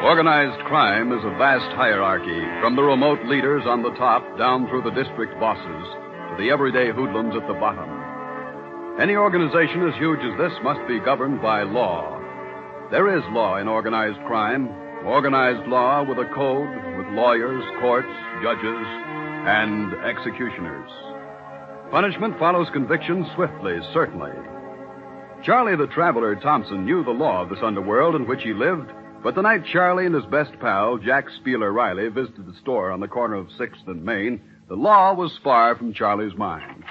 Organized crime is a vast hierarchy, from the remote leaders on the top down through the district bosses to the everyday hoodlums at the bottom. Any organization as huge as this must be governed by law. There is law in organized crime, organized law with a code, with lawyers, courts, judges, and executioners. Punishment follows conviction swiftly, certainly. Charlie the Traveler Thompson knew the law of this underworld in which he lived, but the night Charlie and his best pal, Jack Spieler Riley, visited the store on the corner of 6th and Main, the law was far from Charlie's mind.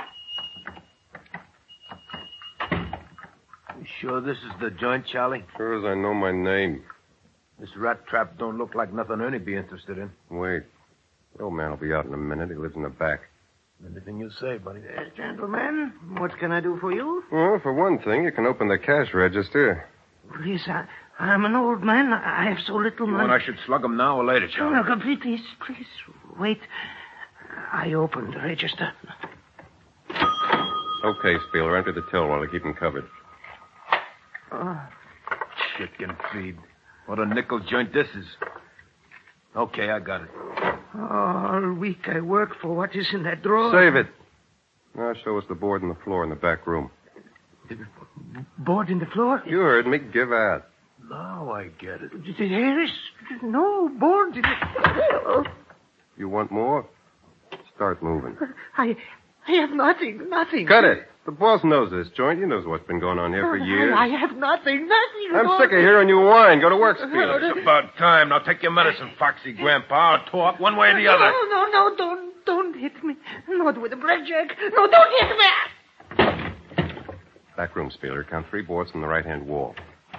You sure this is the joint, Charlie? Sure as I know my name. This rat trap don't look like nothing Ernie'd be interested in. Wait. The old man will be out in a minute. He lives in the back. Anything you say, buddy. Gentlemen, what can I do for you? Well, for one thing, you can open the cash register. Please, I'm an old man. I have so little money. Well, I should slug him now or later, Charlie. No, please, wait. I opened the register. Okay, Spieler, enter the till while I keep him covered. Chicken feed. What a nickel joint this is. Okay, I got it. All week I work for what is in that drawer. Save it. Now show us the board and the floor in the back room. Board in the floor? You heard me. Give out. Now I get it. There is no board in the... You want more? Start moving. I have nothing. Cut it. The boss knows this joint. He knows what's been going on here for years. I have nothing. I'm sick of hearing you whine. Go to work, Spieler. It's about time. Now take your medicine, Foxy Grandpa. I'll talk one way or the other. No, don't hit me. Not with a blackjack. No, don't hit me. Back room, Spieler. Count 3 boards from the right-hand wall.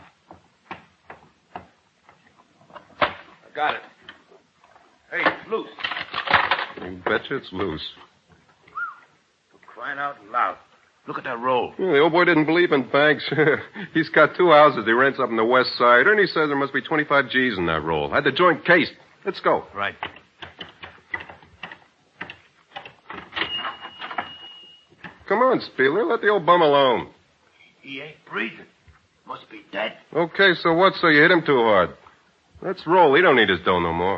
I got it. Hey, it's loose. You betcha it's loose. Crying out loud. Look at that roll. The old boy didn't believe in banks. He's got 2 houses he rents up on the west side. Ernie says there must be 25 G's in that roll. Had the joint cased. Let's go. Right. Come on, Spieler. Let the old bum alone. He ain't breathing. Must be dead. Okay, so what? So you hit him too hard. Let's roll. He don't need his dough no more.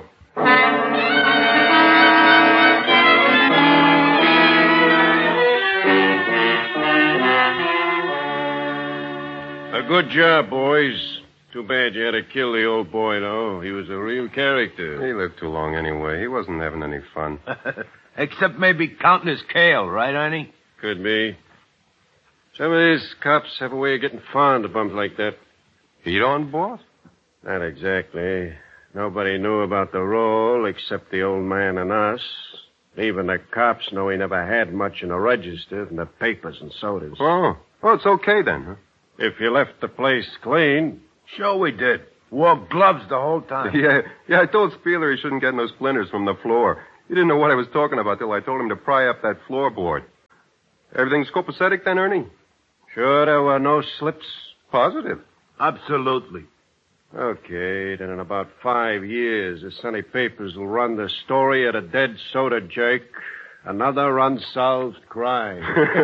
A good job, boys. Too bad you had to kill the old boy, though. He was a real character. He lived too long anyway. He wasn't having any fun. Except maybe counting his kale, right, Ernie? Could be. Some of these cops have a way of getting fond of bums like that. Heat on, boss? Not exactly. Nobody knew about the roll except the old man and us. Even the cops know he never had much in a register than the papers and sodas. Oh, it's okay then, huh? If you left the place clean. Sure we did. Wore gloves the whole time. Yeah, I told Spieler he shouldn't get no splinters from the floor. He didn't know what I was talking about till I told him to pry up that floorboard. Everything's copacetic then, Ernie? Sure there were no slips? Positive. Absolutely. Okay, then in about 5 years, the Sunday papers will run the story of a dead soda jerk. Another unsolved crime.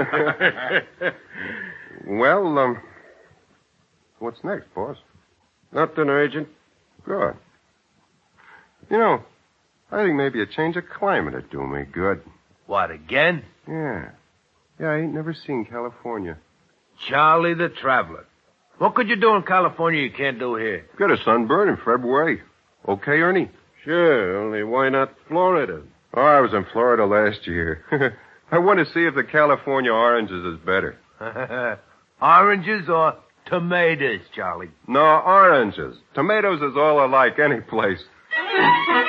Well, what's next, boss? Nothing urgent. Good. You know, I think maybe a change of climate would do me good. What, again? Yeah. Yeah, I ain't never seen California. Charlie the Traveler. What could you do in California you can't do here? Get a sunburn in February. Okay, Ernie? Sure, only why not Florida? Oh, I was in Florida last year. I want to see if the California oranges is better. Oranges or tomatoes, Charlie? No, oranges. Tomatoes is all alike any place.